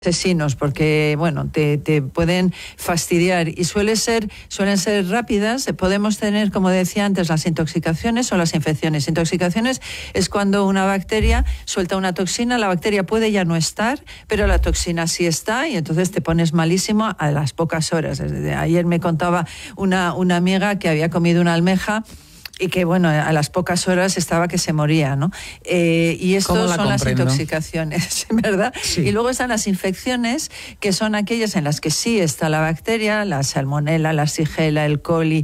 asesinos, porque bueno, te pueden fastidiar y suelen ser rápidas. Podemos tener, como decía antes, las intoxicaciones o las infecciones. Intoxicaciones es cuando una bacteria suelta una toxina, la bacteria puede ya no estar, pero la toxina sí está y entonces te pones malísimo a las pocas horas. Ayer me contaba una amiga que había comido una almeja y que, bueno, a las pocas horas estaba que se moría, ¿no? Y estos son las intoxicaciones, ¿verdad? Sí. Y luego están las infecciones, que son aquellas en las que sí está la bacteria, la salmonela, la shigella, el coli,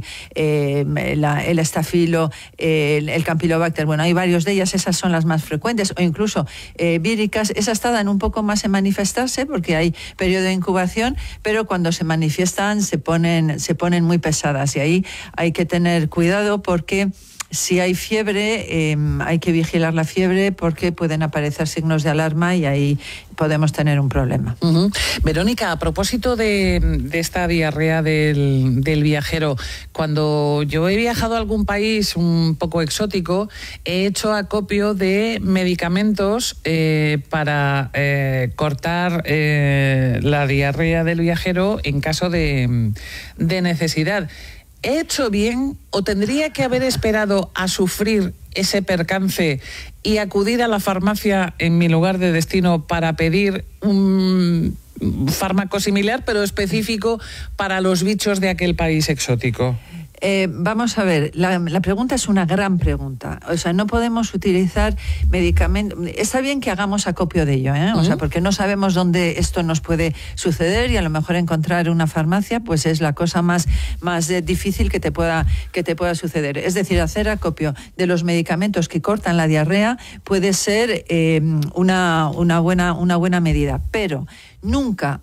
el estafilo, el campylobacter. Bueno, hay varios de ellas, esas son las más frecuentes, o incluso víricas. Esas tardan un poco más en manifestarse porque hay periodo de incubación, pero cuando se manifiestan se ponen muy pesadas y ahí hay que tener cuidado porque si hay fiebre, hay que vigilar la fiebre porque pueden aparecer signos de alarma y ahí podemos tener un problema. Verónica, a propósito de esta diarrea del viajero, cuando yo he viajado a algún país un poco exótico, he hecho acopio de medicamentos para cortar la diarrea del viajero en caso de necesidad. ¿He hecho bien o tendría que haber esperado a sufrir ese percance y acudir a la farmacia en mi lugar de destino para pedir un fármaco similar pero específico para los bichos de aquel país exótico? Vamos a ver, la pregunta es una gran pregunta. O sea, no podemos utilizar medicamentos. Está bien que hagamos acopio de ello, ¿eh? O sea, porque no sabemos dónde esto nos puede suceder y a lo mejor encontrar una farmacia pues es la cosa más difícil que te pueda suceder. Es decir, hacer acopio de los medicamentos que cortan la diarrea puede ser una buena medida, pero nunca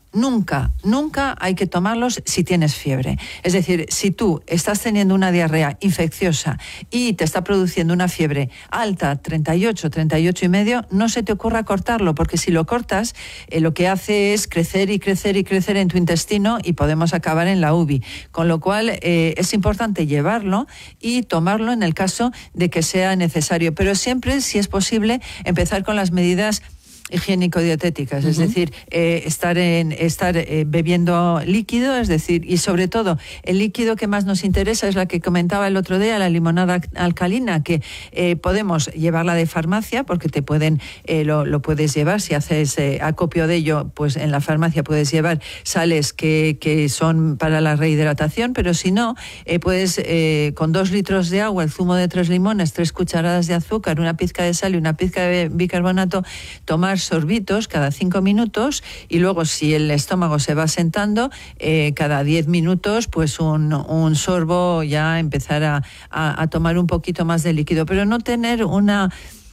hay que tomarlos si tienes fiebre. Es decir, si tú estás teniendo una diarrea infecciosa y te está produciendo una fiebre alta, 38 y medio, no se te ocurra cortarlo, porque si lo cortas, lo que hace es crecer en tu intestino y podemos acabar en la UBI. Con lo cual, es importante llevarlo y tomarlo en el caso de que sea necesario. Pero siempre, si es posible, empezar con las medidas higiénico-dietéticas, es decir, estar bebiendo líquido, es decir, y sobre todo el líquido que más nos interesa es la que comentaba el otro día, la limonada alcalina, que podemos llevarla de farmacia porque te pueden lo puedes llevar, si haces acopio de ello, pues en la farmacia puedes llevar sales que son para la rehidratación, pero si no, puedes con 2 litros de agua, el zumo de 3 limones, 3 cucharadas de azúcar, una pizca de sal y una pizca de bicarbonato, tomar sorbitos cada 5 minutos y luego si el estómago se va sentando, cada 10 minutos pues un sorbo, ya empezar a tomar un poquito más de líquido, pero no tener una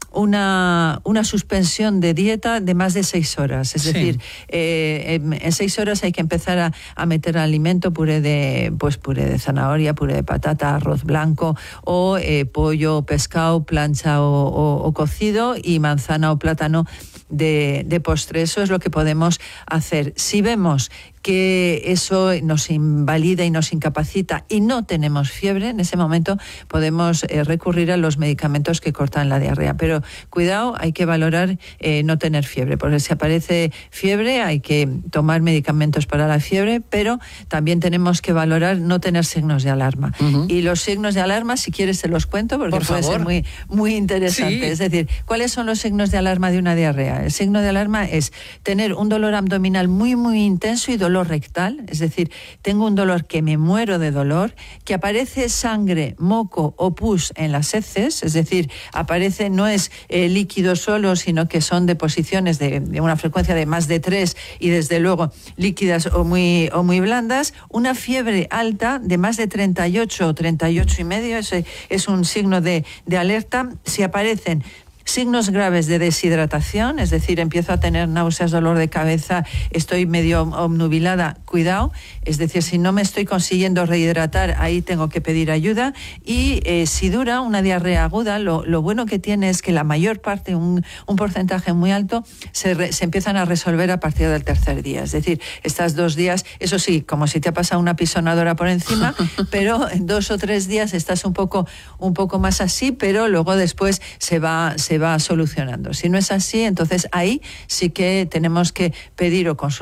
suspensión de dieta de más de 6 horas. Es decir, en 6 horas hay que empezar a meter alimento, puré de zanahoria, puré de patata, arroz blanco o pollo, pescado, plancha o cocido y manzana o plátano de postre. Eso es lo que podemos hacer. Si vemos que eso nos invalida y nos incapacita y no tenemos fiebre, en ese momento podemos recurrir a los medicamentos que cortan la diarrea. Pero cuidado, hay que valorar no tener fiebre, porque si aparece fiebre hay que tomar medicamentos para la fiebre, pero también tenemos que valorar no tener signos de alarma. Y los signos de alarma, si quieres te los cuento, porque puede ser muy, muy interesante. Sí. Es decir, ¿cuáles son los signos de alarma de una diarrea? El signo de alarma es tener un dolor abdominal muy, muy intenso y dolor rectal, es decir, tengo un dolor que me muero de dolor, que aparece sangre, moco o pus en las heces, es decir, aparece, no es líquido solo, sino que son deposiciones de una frecuencia de más de 3 y desde luego líquidas o muy blandas, una fiebre alta de más de 38 o 38 y medio, ese es un signo de alerta. Si aparecen signos graves de deshidratación, es decir, empiezo a tener náuseas, dolor de cabeza, estoy medio obnubilada, cuidado, es decir, si no me estoy consiguiendo rehidratar, ahí tengo que pedir ayuda. Y si dura una diarrea aguda, lo bueno que tiene es que la mayor parte, un porcentaje muy alto, se empiezan a resolver a partir del 3er día, es decir, estas 2 días, eso sí, como si te ha pasado una pisonadora por encima, pero en 2 o 3 días estás un poco más así, pero luego después se va va solucionando. Si no es así, entonces ahí sí que tenemos que pedir o consultar